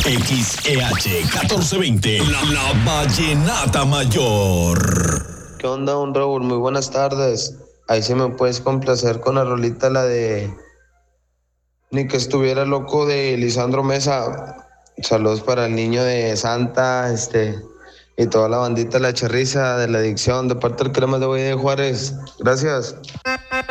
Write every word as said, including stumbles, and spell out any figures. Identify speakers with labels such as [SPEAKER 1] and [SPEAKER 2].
[SPEAKER 1] X E H catorce veinte, la, la Vallenata Mayor.
[SPEAKER 2] ¿Qué onda, un Raúl? Muy buenas tardes. Ahí se me puedes complacer con la rolita, la de Ni que estuviera loco de Lisandro Mesa. Saludos para el niño de Santa, este, y toda la bandita de La Charriza, de La Adicción, de parte del Crema de Valle de Juárez. Gracias.